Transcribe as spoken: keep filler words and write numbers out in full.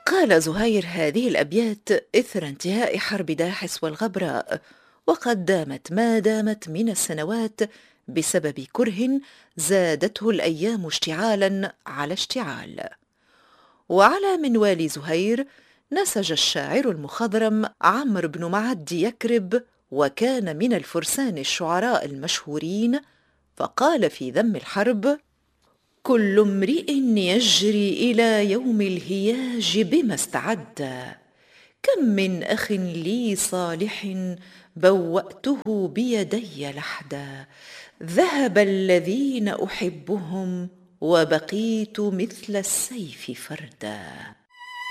قال زهير هذه الأبيات إثر انتهاء حرب داحس والغبراء، وقد دامت ما دامت من السنوات بسبب كره زادته الأيام اشتعالا على اشتعال. وعلى منوال زهير نسج الشاعر المخضرم عمرو بن معد يكرب، وكان من الفرسان الشعراء المشهورين، فقال في ذم الحرب: كل امرئ يجري إلى يوم الهياج بما استعد، كم من أخ لي صالح بوأته بيدي لحدا، ذهب الذين أحبهم وبقيت مثل السيف فردا.